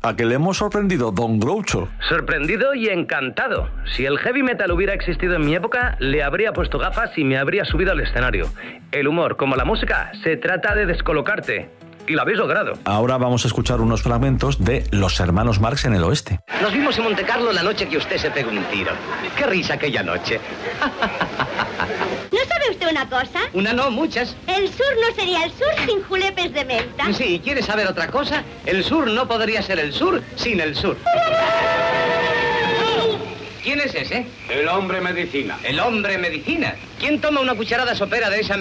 A que le hemos sorprendido, don Groucho. Sorprendido y encantado. Si el heavy metal hubiera existido en mi época, le habría puesto gafas y me habría subido al escenario. El humor, como la música, se trata de descolocarte. Y lo habéis logrado. Ahora vamos a escuchar unos fragmentos de Los Hermanos Marx en el Oeste. Nos vimos en Montecarlo la noche que usted se pegó un tiro. ¡Qué risa aquella noche! ¿No sabe usted una cosa? Una no, muchas. El sur no sería el sur sin julepes de menta. Sí, ¿quiere saber otra cosa? El sur no podría ser el sur sin el sur. ¿Quién es ese? El hombre medicina. El hombre medicina. ¿Quién toma una cucharada sopera de esa